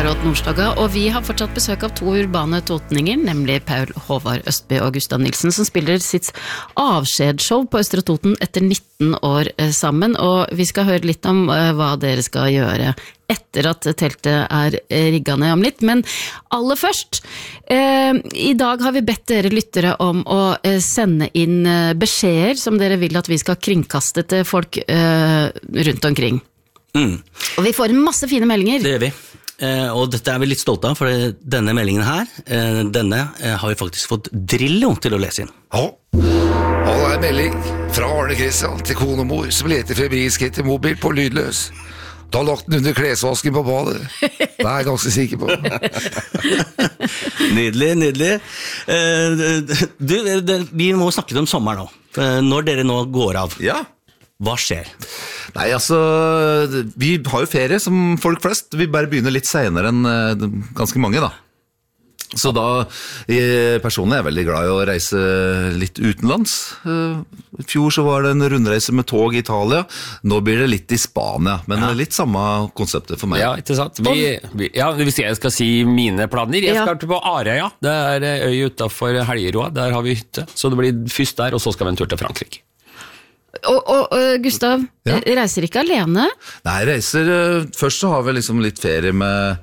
Harald Nordstoga, og vi har fortsatt besøk av to urbane totninger, nemlig Paul Håvard Østby og Gustav Nilsen, som spiller sitt avskjedsshow på Østre Toten etter 19 år sammen, og vi skal høre litt om hva dere skal gjøre etter at teltet rigget ned om litt. Men aller først, i dag har vi bedt dere lyttere om å sende inn beskjeder som dere vil at vi skal kringkaste til folk rundt omkring. Og vi får en masse fine meldinger. Det gjør vi. Og dette vi litt stolte av, for denne meldingen her, denne har vi faktisk fått Drillo til å lese inn. Ja, det en melding fra Arne Kristian til konemor som leter febrilsk etter mobil på lydløs. Du har lagt den under klesvasken på badet. Det jeg ganske sikker på. Nydelig, nydelig. Vi må snakke litt om sommeren nå. Når dere nå går av. Ja. Hva skjer? Nei, altså, vi har jo ferie som folk flest. Vi bare begynner litt senere enn ganske mange, da. Så da, personlig er jeg veldig glad i å reise litt utenlands. I fjor så var det en rundreise med tog i Italia. Nå blir det litt i Spania, men det litt samme konseptet for meg. Ja, ikke sant? Hvis jeg skal si mine planer, jeg skal på Arøya. Det øy utenfor Helgeroa, der har vi hytte. Så det blir først der, og så skal vi en tur til Frankrike. Og Gustav, reiser ikke alene? Nei, jeg reiser, først så har vi liksom litt ferie med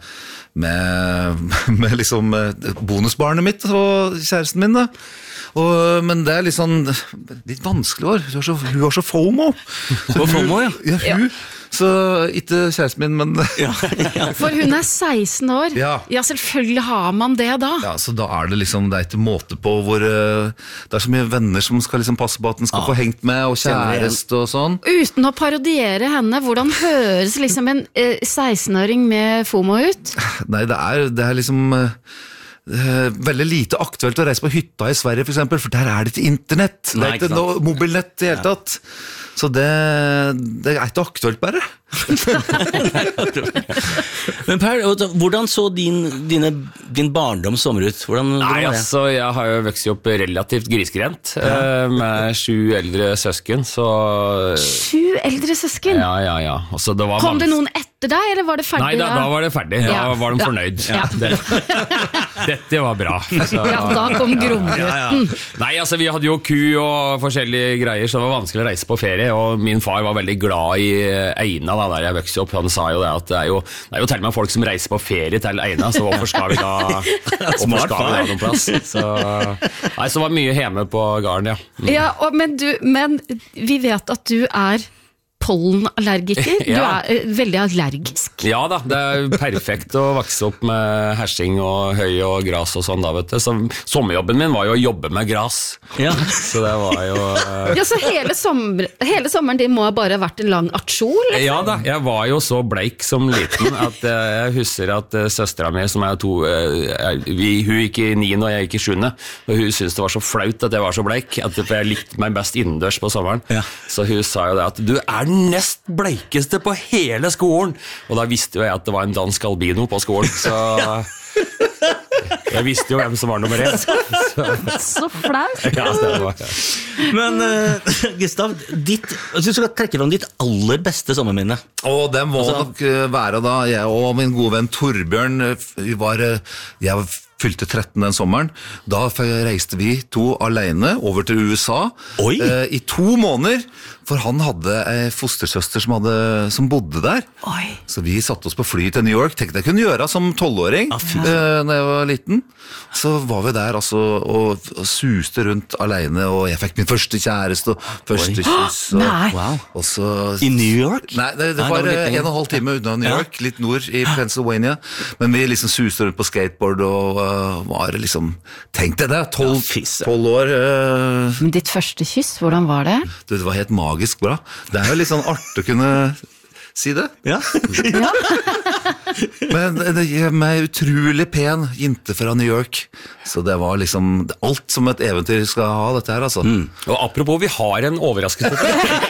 liksom bonusbarnet mitt og kjæresten min da. Men det litt sånn litt vanskelig år. Hun har så FOMO. FOMO, ja. Ja, hun. Så ikke kjæresten min, men For hun 16 år. Ja, selvfølgelig har man det da. Ja, så da det liksom, det ikke måte på hvor det så mye venner som skal liksom passe på at den skal få hengt med, og kjæreste og sånn. Uten å parodiere henne, hvordan høres liksom en 16-åring med FOMO ut? Nei, det liksom veldig lite aktuelt å reise på hytta i Sverige for eksempel, for der det ikke internett, det ikke noe mobilnett i hele tatt. Så det ikke aktuelt bare. Men Per, hvordan så din barndom sommer ut? Nei, altså, jeg har jo vokst opp relativt grisgrendt, med 7 eldre søsken, så... 7 eldre søsken? Ja. Så det var Kom det noen etter deg, eller var det ferdig? Nei, da var det ferdig. Da var de fornøyd. Dette var bra. Så... Ja, da kom gromrøtten. Nei, altså, vi hadde jo ku og forskjellige greier, så det var vanskelig å reise på ferie, og min far var veldig glad i Eina da, der jeg vokste opp. Han sa jo det at det jo til og med folk som reiser på ferie til Eina, så hvorfor skal vi da noen plass? Så var mye hjemme på gården, ja. Ja, men vi vet at du pollenallergiker. Du veldig allergisk. Ja da, det perfekt å vokse opp med hersing og høy og gras og sånn da, vet du. Så sommerjobben min var jo å jobbe med gras. Ja. Så det var jo... Ja, så hele sommeren din må ha bare vært en lang aksjon, liksom? Ja da, jeg var jo så bleik som liten at jeg husker at søstera mi, som 2, hun gikk i 9. og jeg gikk i 7. Og hun syntes det var så flaut at jeg var så bleik, at jeg likte meg best innendørs på sommeren. Ja. Så hun sa jo det at du nest bleikeste på hele skolen. Og da visste jo jeg at det var en dansk albino på skolen, så jeg visste jo hvem som var nummer 1. Så flaut. Ja, det var det. Men Gustav, du skal trekke fram ditt aller beste sommerminne. Det må nok være da jeg og min gode venn Torbjørn, jeg fylte 13 den sommeren. Da reiste vi 2 alene over til USA i 2 måneder, for han hadde en fostersøster som bodde der. Oi. Så vi satte oss på fly til New York, tenkte jeg kunne gjøre som 12-åring når jeg var liten. Så var vi der altså, og suste rundt alene, og jeg fikk min første kjæreste og første kyss. Og så, I New York? Nei, det var 1,5 time unna New York, litt nord i Pennsylvania. Men vi liksom suste rundt på skateboard og var liksom, tenkte det, 12 år. Men ditt første kyss, hvordan var det? Det var helt magisk bra. Det jo litt sånn artig å kunne si det. Ja. Men det gir meg utrolig pen jente fra New York. Så det var liksom alt som et eventyr skal ha dette her, altså. Og apropos, vi har en overraskelse.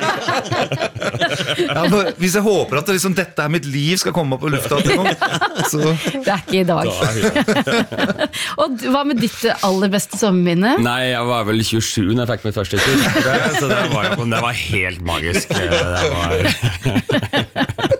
Hvis jeg håper at liksom, dette mitt liv skal komme på lufta til noen, så... Det ikke i dag. Og hva med ditt aller beste sommerminne? Nei, jeg var vel 27 når jeg fikk mitt første tur. Så det var helt magisk. Det var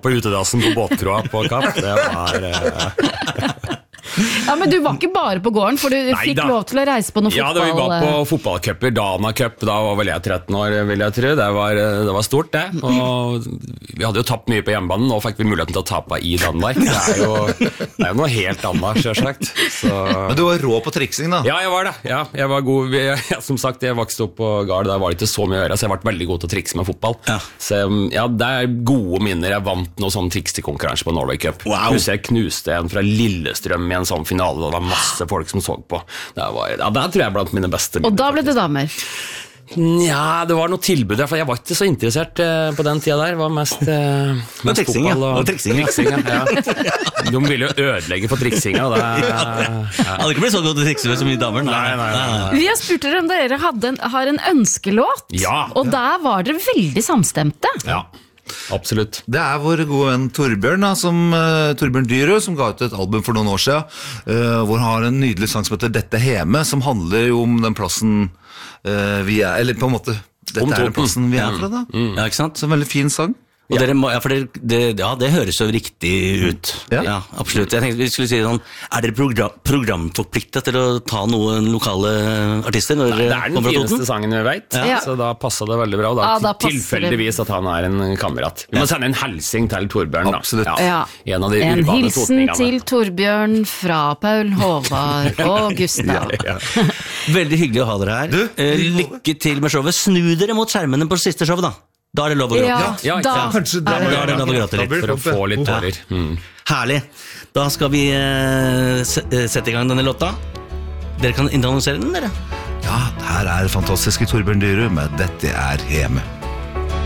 på utedassen på båtkroa på Kapp. Det var... Ja, men du var ikke bare på gården, for du fikk lov til å reise på noen fotball... Ja, vi var på fotballcuper, Dana Cup, da var vel jeg 13 år, vil jeg tro. Det var stort, det. Og vi hadde jo tapt mye på hjemmebanen, nå fikk vi muligheten til å tape i Danmark. Det er jo noe helt annet, selvsagt. Men du var rå på triksing, da? Ja, jeg var det. Ja, jeg var god. Som sagt, jeg vokste opp på Gard, der var det ikke så mye å gjøre, så jeg ble veldig god til å trikse med fotball. Ja. Så ja, det er gode minner. Jeg vant noe sånn trikskonkurranse på Norway Cup. Wow. Husker jeg knuste en fra Lillestrøm i en sånn finale, det var masse folk som så på. Det tror jeg blant mine beste minner. Og da ble det damer? Ja, det var noe tilbud, for jeg var ikke så interessert på den tida der. Det var mest triksing, fotball og triksing. Ja. De ville jo ødelegge for triksinga. Hadde ikke blitt så godt å trikse som mye damer. Nei. Vi har spurt dere om dere har en ønskelåt, og der var dere veldig samstemte. Ja. Absolutt. Det er vår gode venn Torbjørn, Torbjørn Dyrø, som ga ut et album for noen år siden, hvor han har en nydelig sang som heter Dette Heme, som handler jo om den plassen vi er, eller på en måte, dette er den plassen vi er fra da. Ja, ikke sant? Så en veldig fin sang. Og dere må, det høres jo riktig ut. Ja, absolutt. Jeg tenkte vi skulle si sånn, er dere programforpliktet til å ta noen lokale artister når dere kommer Det er den fra Toten? fineste sangen vi vet, så da passet det veldig bra. Da tilfeldigvis at han er en kamerat. Vi må sende en helsing til Torbjørn. Absolutt. En av de en urbane hilsen totningene. til Torbjørn fra Paul Håvard og Gustav. Veldig hyggelig å ha dere her. Lykke til med showet. Snu dere mot skjermene på siste showet da. Da er det lov å gråte. Kanskje da er det lov å gråte litt. For å få litt tårer. Herlig. Da skal vi sette i gang denne låta. Dere kan introdusere den, dere. Ja, her er fantastiske Torbjørn Dyrø med Dette er Heme.